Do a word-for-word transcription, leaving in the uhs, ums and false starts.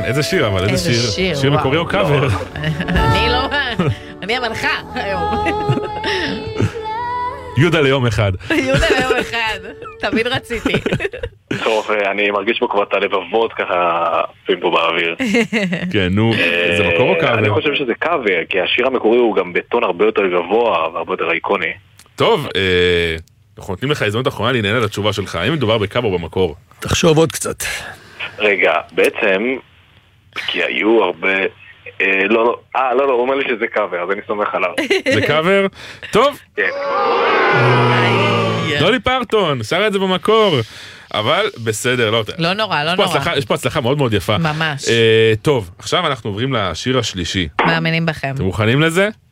איזה שיר אבל, איזה שיר? שיר, שיר וואו. מקורי או קאבר? אני לא... אני המנחה היום. יהודה ליום אחד. יהודה ליום אחד. תמיד רציתי. טוב, אני מרגיש פה כבר את הלבבות ככה עפים פה באוויר. כן, נו, זה מקור או קאבר? אני חושב שזה קאבר, כי השיר המקורי הוא גם בטון הרבה יותר גבוה והרבה יותר איקוני. טוב, אנחנו נותנים לך הזדמנות אחרונה להנהל את התשובה שלך. האם מדובר בקאבר או במקור? תחשוב עוד קצת. רגע, בעצם, כי היו הרבה... לא, לא, אה, לא, לא, הוא אומר לי שזה קאבר, אז אני סומך עליו. זה קאבר? טוב. כן. דולי פרטון, שרה את זה במקור. אבל בסדר, לא... לא נורא, לא נורא. יש פה הצלחה מאוד מאוד יפה. ממש. טוב, עכשיו אנחנו עוברים לשיר השלישי. מאמינים בכם. אתם מוכנים לזה?